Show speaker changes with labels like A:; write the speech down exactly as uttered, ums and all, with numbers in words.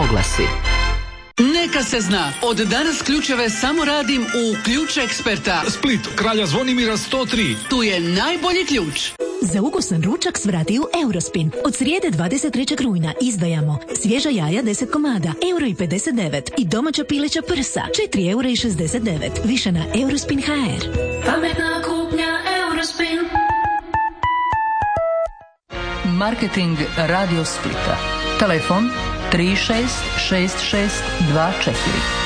A: oglasi.
B: Neka se zna, od danas ključeve samo radim u Ključ Eksperta.
C: Split, Kralja Zvonimira sto tri.
B: Tu je najbolji ključ.
D: Za ukusan ručak svrati u Eurospin. Od srijede dvadeset trećeg rujna izdajamo svježa jaja deset komada, euro i pedeset devet i domaća pileća prsa, četiri eura i šezdeset devet. Više na Eurospin točka ha er.
E: Pametna kupnja Eurospin.
A: Marketing Radio Splita. Telefon tri šest šest šest dva četiri.